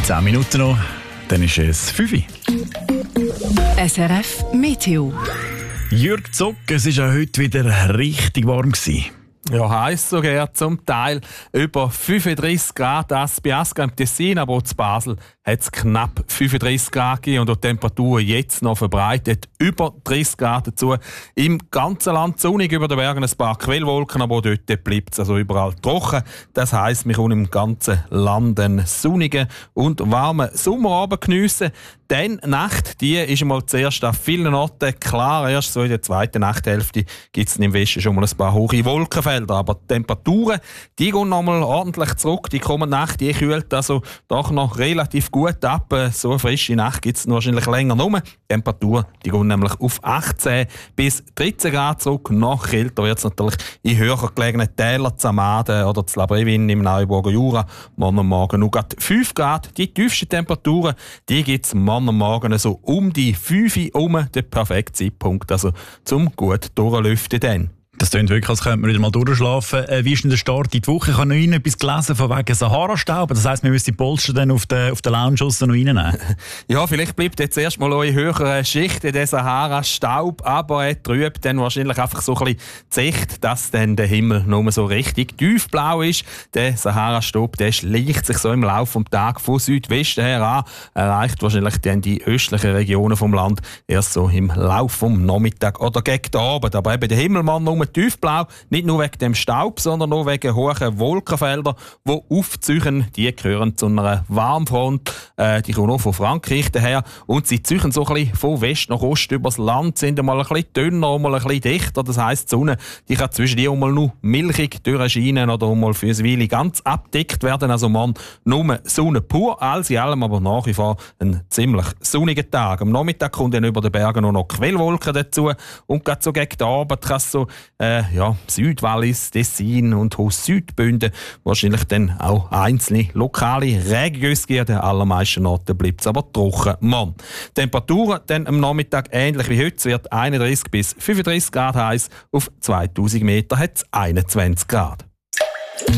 10 Minuten noch, dann ist es 5 Uhr. SRF Meteo. Jürg Zock, es war ja heute wieder richtig warm gewesen. Ja, heiß sogar zum Teil über 35 Grad. Das bei Asca im Tessin, aber auch zu Basel hat es knapp 35 Grad gegeben und die Temperatur jetzt noch verbreitet. Über 30 Grad dazu. Im ganzen Land sonnig, über den Bergen ein paar Quellwolken, aber auch dort bleibt es also überall trocken. Das heisst, wir können im ganzen Land einen sonnigen und warmen Sommerabend geniessen. Die Nacht, die ist einmal zuerst an vielen Orten klar. Erst so in der zweiten Nachthälfte gibt es im Westen schon mal ein paar hohe Wolkenfelder. Aber die Temperaturen, die gehen noch mal ordentlich zurück. Die kommende Nacht, die kühlt also doch noch relativ gut ab. So eine frische Nacht gibt es wahrscheinlich länger rum. Die Temperatur, die gehen nämlich auf 18 bis 13 Grad zurück. Noch kälter wird es natürlich in höher gelegenen Tälern, Zamaden oder Labrevin im Neuburger Jura. Morgen und morgen nur gerade 5 Grad. Die tiefsten Temperaturen, die gibt es morgen und morgen so um die 5 Uhr um, der perfekte Zeitpunkt, also zum gut durchlüften dann. Das klingt wirklich, als könnte man wieder mal durchschlafen. Wie ist denn der Start in die Woche? Ich habe noch etwas gelesen von wegen Sahara-Staub. Das heisst, wir müssen die Polster dann auf der Lounge noch reinnehmen. Ja, vielleicht bleibt jetzt erstmal in höheren Schichten der Sahara-Staub, aber er trübt dann wahrscheinlich einfach so ein bisschen die Sicht, dass dann der Himmel nur so richtig tiefblau ist. Der Sahara-Staub, der schleicht sich so im Laufe des Tages von Südwesten her an, erreicht wahrscheinlich dann die östlichen Regionen vom Land erst so im Laufe des Nachmittags oder gegen den Abend. Aber eben der Himmelmann nur tiefblau, nicht nur wegen dem Staub, sondern auch wegen hohen Wolkenfeldern, die aufziehen. Die gehören zu einer Warmfront, die kommen auch von Frankreich daher und sie ziehen so ein bisschen von West nach Ost übers Land, sind einmal ein bisschen dünner, einmal ein bisschen dichter. Das heisst, die Sonne die kann zwischen die einmal nur milchig durchscheinen oder einmal für eine Weile ganz abdeckt werden. Also man nur Sonne pur, alles in allem aber nach wie vor ein ziemlich sonniger Tag. Am Nachmittag kommt dann über den Bergen noch Quellwolken dazu und gerade so gegen den Abend kann es so Südwallis, Tessin und Südbünden wahrscheinlich dann auch einzelne lokale Regengüsse geben. Den allermeisten Orten bleibt es aber trocken. Temperaturen dann am Nachmittag ähnlich wie heute. Es wird 31 bis 35 Grad heiß. Auf 2000 Meter hat es 21 Grad.